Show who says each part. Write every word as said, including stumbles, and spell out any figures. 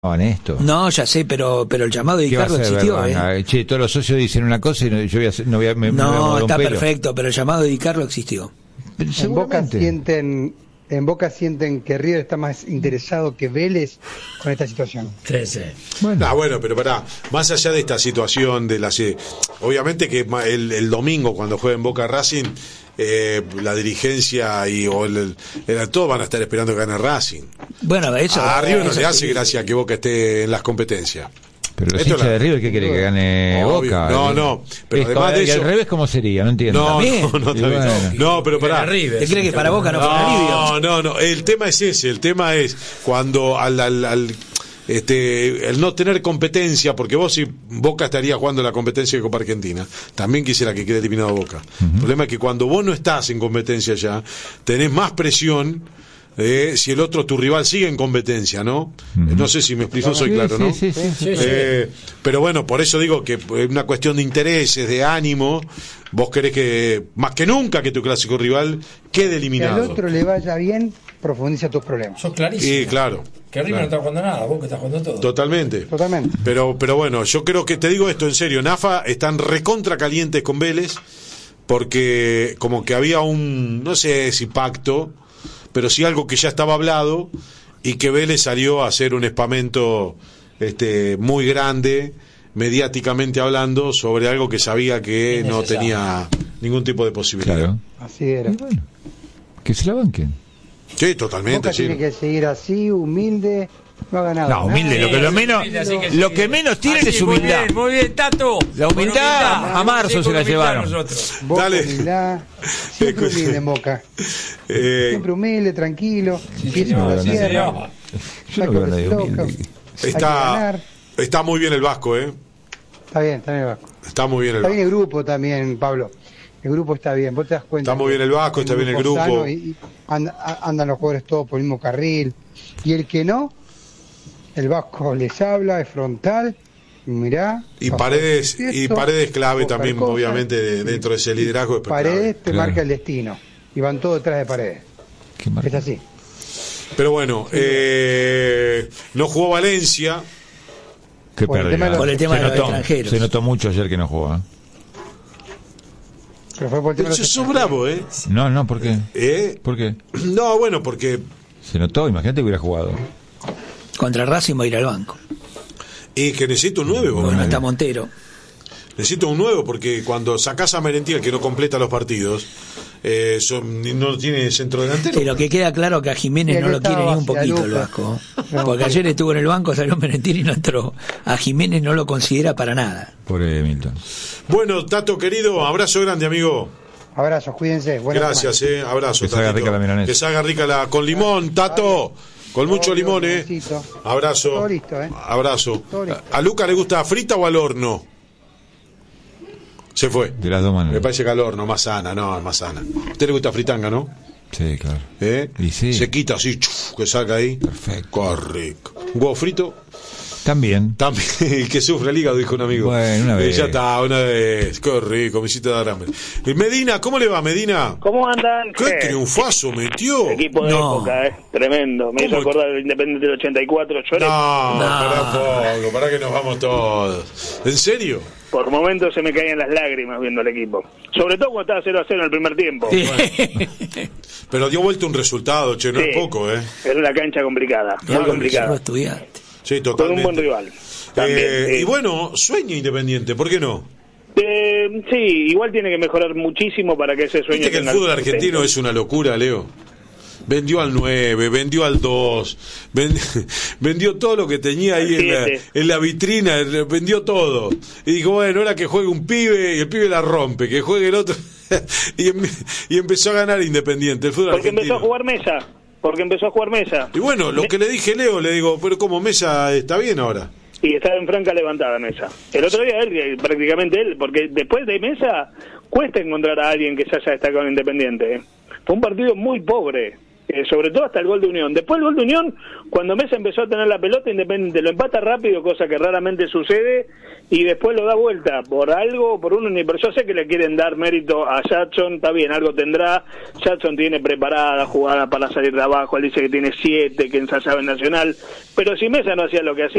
Speaker 1: en esto.
Speaker 2: No, ya sé, pero pero el llamado de Di Carlo existió.
Speaker 1: ¿eh? Che, todos los socios dicen una cosa y no, yo voy a, no voy a, me,
Speaker 2: no,
Speaker 1: me voy a
Speaker 2: está
Speaker 1: un pelo.
Speaker 2: perfecto, pero el llamado de Di Carlo existió.
Speaker 3: Pero en Boca sienten, en Boca sienten que River está más interesado que Vélez con esta situación.
Speaker 4: Sí, sí.
Speaker 5: Bueno, ah, bueno pero pará, más allá de esta situación de la, obviamente que el, el domingo cuando juega en Boca Racing, eh, la dirigencia y o el, el, el, todos van a estar esperando que gane Racing.
Speaker 2: Bueno, eso
Speaker 5: a River no
Speaker 2: eso
Speaker 5: le hace
Speaker 2: sí.
Speaker 5: gracia que Boca esté en las competencias.
Speaker 1: Pero los hinchas de River, ¿qué quiere que gane
Speaker 5: Obvio.
Speaker 1: Boca?
Speaker 5: No, no, pero
Speaker 1: es
Speaker 5: además de
Speaker 1: ¿y
Speaker 5: eso,
Speaker 1: al revés cómo sería? No entiendo.
Speaker 5: No,
Speaker 2: También.
Speaker 5: no, no,
Speaker 1: Y bueno.
Speaker 5: no, pero pará.
Speaker 2: ¿Te crees que para Boca no fue un alivio?
Speaker 5: No, no, no, el tema es ese, el tema es cuando al, al, al este el no tener competencia, porque vos si Boca estaría jugando la competencia de Copa Argentina, también quisiera que quede eliminado Boca. Uh-huh. El problema es que cuando vos no estás en competencia ya, tenés más presión eh, si el otro, tu rival, sigue en competencia, ¿no? Uh-huh. No sé si me explico, soy
Speaker 1: sí,
Speaker 5: claro,
Speaker 1: sí,
Speaker 5: ¿no?
Speaker 1: Sí, sí, sí,
Speaker 5: eh, sí. Pero bueno, por eso digo que es una cuestión de intereses, de ánimo. Vos querés que, más que nunca, que tu clásico rival quede eliminado.
Speaker 3: Que al otro le vaya bien, profundiza tus problemas.
Speaker 4: Sos clarísimo.
Speaker 5: Sí, claro.
Speaker 4: Que River
Speaker 5: claro.
Speaker 4: no está jugando nada, Boca está jugando todo.
Speaker 5: Totalmente.
Speaker 3: Totalmente.
Speaker 5: Pero, pero bueno, yo creo que, te digo esto en serio, Nafa están recontra calientes con Vélez, porque como que había un, no sé si pacto, pero sí algo que ya estaba hablado, y que Vélez salió a hacer un espamento este, muy grande, mediáticamente hablando, sobre algo que sabía que no tenía ningún tipo de posibilidad.
Speaker 1: Claro.
Speaker 3: Así era.
Speaker 1: Y bueno, que se la banquen.
Speaker 5: Sí, totalmente.
Speaker 3: Boca
Speaker 5: Sí.
Speaker 3: tiene que seguir así, humilde, no ha ganado.
Speaker 1: No, humilde,
Speaker 3: nada.
Speaker 1: lo que lo menos, lo que menos tienen es humildad.
Speaker 4: Muy bien, muy bien, Tato.
Speaker 1: La humildad,
Speaker 4: Con
Speaker 1: a marzo
Speaker 4: sí,
Speaker 1: se la
Speaker 4: con humildad
Speaker 1: llevaron.
Speaker 4: nosotros.
Speaker 3: Boca,
Speaker 5: Dale.
Speaker 3: humildad, siempre humilde en Boca.
Speaker 5: Eh,
Speaker 3: Siempre humilde, tranquilo, pies
Speaker 1: no,
Speaker 3: en la
Speaker 1: no,
Speaker 3: tierra.
Speaker 1: Yo no veo a nadie humilde.
Speaker 5: está, está muy bien el Vasco, ¿eh?
Speaker 3: Está bien, está bien el Vasco.
Speaker 5: Está muy bien el
Speaker 3: Está
Speaker 5: Vasco.
Speaker 3: bien el grupo también, Pablo. El grupo está bien, vos te das cuenta.
Speaker 5: Está muy bien el Vasco, está bien el grupo.
Speaker 3: Sano y, y anda, andan los jugadores todos por el mismo carril. Y el que no, el Vasco les habla, es frontal, mirá.
Speaker 5: Y Paredes, y Paredes clave también,
Speaker 3: cosa,
Speaker 5: obviamente, de, dentro de ese liderazgo. Es
Speaker 3: Paredes
Speaker 5: clave.
Speaker 3: te
Speaker 1: Claro.
Speaker 3: marca el destino. Y van todos detrás de Paredes.
Speaker 1: Qué mar-
Speaker 3: Es así.
Speaker 5: Pero bueno, eh, no jugó Valencia.
Speaker 1: Qué
Speaker 3: Por el
Speaker 1: pérdida.
Speaker 3: tema de los-
Speaker 2: Por el tema
Speaker 1: Se
Speaker 2: de los
Speaker 1: notó-
Speaker 2: extranjeros.
Speaker 1: Se notó mucho ayer que no jugó. ¿eh?
Speaker 3: Pero fue por el tema de
Speaker 5: Yo
Speaker 3: los
Speaker 5: sos bravo, ¿eh?
Speaker 1: No, no, ¿por qué?
Speaker 5: ¿eh?
Speaker 1: ¿Por qué?
Speaker 5: No, bueno, porque.
Speaker 1: Se notó, imagínate que hubiera jugado.
Speaker 2: Contra Racing va a ir al banco.
Speaker 5: Y que necesito un nueve, vos.
Speaker 2: Bueno, está Montero.
Speaker 5: Necesito un nuevo, porque cuando sacás a Merentiel, que no completa los partidos, eh, son, no tiene centro delantero.
Speaker 2: Pero que queda claro que a Jiménez
Speaker 3: Y
Speaker 2: no
Speaker 3: acá
Speaker 2: lo quiere ni un
Speaker 3: estaba
Speaker 2: poquito el
Speaker 3: Cialuca.
Speaker 2: Vasco.
Speaker 3: No,
Speaker 2: Porque
Speaker 3: sí.
Speaker 2: ayer estuvo en el banco, salió Merentiel y no entró. A Jiménez no lo considera para nada.
Speaker 1: Pobre Milton.
Speaker 5: Bueno, Tato querido, abrazo grande, amigo.
Speaker 3: Abrazos, cuídense. Buena
Speaker 5: Gracias,
Speaker 3: semana.
Speaker 5: eh, abrazo.
Speaker 1: Que salga
Speaker 5: Tatito.
Speaker 1: rica la milanesa.
Speaker 5: Que salga rica la con limón, Tato. Con mucho
Speaker 3: Obvio,
Speaker 5: limón, eh.
Speaker 3: limoncito.
Speaker 5: Abrazo.
Speaker 3: Todo listo, eh.
Speaker 5: Abrazo.
Speaker 3: Todo listo.
Speaker 5: ¿A Luca le gusta frita o al horno? Se fue.
Speaker 1: De las dos maneras.
Speaker 5: Me parece que al horno, más sana, no, es más sana. ¿A usted le gusta fritanga, no?
Speaker 1: Sí, claro.
Speaker 5: ¿Eh?
Speaker 1: Y sí.
Speaker 5: Se quita así, chuf, que salga ahí.
Speaker 1: Perfecto.
Speaker 5: Qué rico. ¿Un huevo frito?
Speaker 1: También.
Speaker 5: También, que sufre el hígado, dijo un amigo.
Speaker 1: Bueno, una
Speaker 5: Eh,
Speaker 1: vez.
Speaker 5: Ya está, una vez. Qué rico, me hiciste dar hambre. Eh, Medina, ¿cómo le va, Medina?
Speaker 6: ¿Cómo andan?
Speaker 5: ¿Qué
Speaker 6: Eh,
Speaker 5: triunfazo metió?
Speaker 6: Equipo de
Speaker 2: No.
Speaker 6: época, eh. Tremendo. Me hizo
Speaker 5: ¿Cómo?
Speaker 6: acordar del Independiente del ochenta y cuatro. Lloré.
Speaker 5: No,
Speaker 2: No.
Speaker 5: pará un poco, pará que nos vamos todos. ¿En serio?
Speaker 6: Por momentos se me caían las lágrimas viendo el equipo. Sobre todo cuando estaba cero a cero en el primer tiempo.
Speaker 5: Pero dio vuelta un resultado, che, no
Speaker 6: Sí.
Speaker 5: es poco, ¿eh?
Speaker 6: Era una cancha complicada. Muy
Speaker 2: Cerró
Speaker 6: complicada.
Speaker 2: Estudiante.
Speaker 5: Sí,
Speaker 6: Con un
Speaker 5: totalmente.
Speaker 6: buen rival. También.
Speaker 5: Eh,
Speaker 6: eh.
Speaker 5: Y bueno, sueña Independiente, ¿por qué no?
Speaker 6: Eh, sí, igual tiene que mejorar muchísimo para que ese sueño
Speaker 5: Viste que el
Speaker 6: tenga
Speaker 5: fútbol
Speaker 6: sustento.
Speaker 5: argentino es una locura, Leo. Vendió al nueve, vendió al dos, vendió todo lo que tenía ahí en la,
Speaker 6: Siete.
Speaker 5: en la vitrina, vendió todo. Y dijo, bueno, ahora que juegue un pibe, y el pibe la rompe, que juegue el otro. y, em- y empezó a ganar Independiente, el fútbol
Speaker 6: Porque
Speaker 5: argentino.
Speaker 6: empezó a jugar Mesa. Porque empezó a jugar Mesa.
Speaker 5: Y bueno, lo
Speaker 6: Me-
Speaker 5: que le dije a Leo, le digo, pero como Mesa está bien ahora.
Speaker 6: Y estaba en franca levantada Mesa. El otro día él, eh, prácticamente él, porque después de Mesa cuesta encontrar a alguien que se haya destacado en Independiente. ¿eh? Fue un partido muy pobre, Eh, sobre todo hasta el gol de Unión. Después el gol de Unión, cuando Mesa empezó a tener la pelota, Independiente lo empata rápido, cosa que raramente sucede, y después lo da vuelta, por algo, por uno, ni pero yo sé que le quieren dar mérito a Jackson, está bien, algo tendrá, Jackson tiene preparada jugada para salir de abajo, él dice que tiene siete, que ensayaba en Nacional, pero si Mesa no hacía lo que hacía,